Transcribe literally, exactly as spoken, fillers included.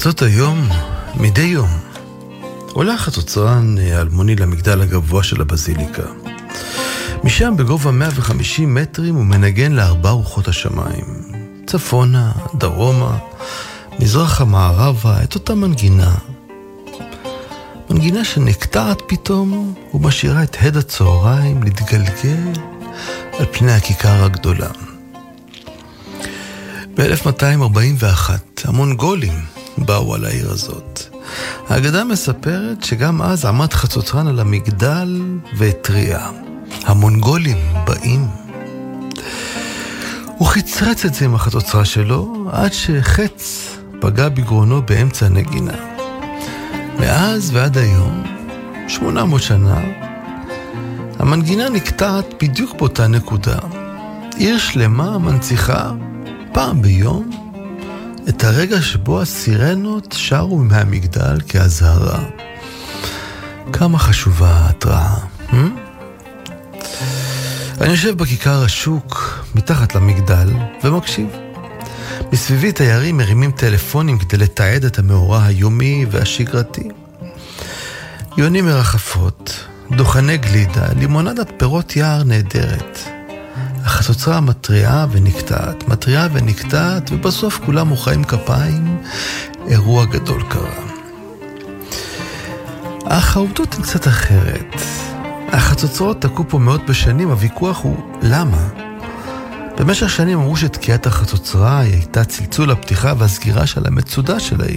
בחצות היום, מדי יום, עולה החצוצרן האלמוני למגדל הגבוה של הבזיליקה. משם בגובה מאה וחמישים מטרים הוא מנגן לארבע רוחות השמיים. צפונה, דרומה, מזרחה, מערבה, את אותה מנגינה. מנגינה שנקטעת פתאום ומשאירה את הד הצהריים להתגלגל על פני הכיכר הגדולה. ב-אלף מאתיים ארבעים ואחת המונגולים באו על העיר הזאת. האגדה מספרת שגם אז עמד חצוצרן על המגדל והטריע. המונגולים באים. הוא חצרץ את זה עם החצוצרה שלו עד שחץ פגע בגרונו באמצע הנגינה. מאז ועד היום, שמונה מאות שנה, המנגינה נקטעת בדיוק באותה נקודה. עיר שלמה מנציחה פעם ביום את הרגע שבו הסירנות שרו מהמגדל כהזהרה. כמה חשובה ההתראה. Hmm? אני יושב בכיכר השוק מתחת למגדל ומקשיב. מסביבי תיירים מרימים טלפונים כדי לתעד את המאורע היומי והשגרתי. יונים מרחפות, דוכני גלידה, לימונדת פירות יער נהדרת. החצוצרה מטריעה ונקטעת, מטריעה ונקטעת, ובסוף כולם מוחאים כפיים, אירוע גדול קרה. אך העובדות הן קצת אחרת. החצוצרות תקעו פה מאות בשנים, הוויכוח הוא למה? במשך שנים אמרו שתקיעת החצוצרה הייתה צלצול הפתיחה והסגירה של המצודה של העיר.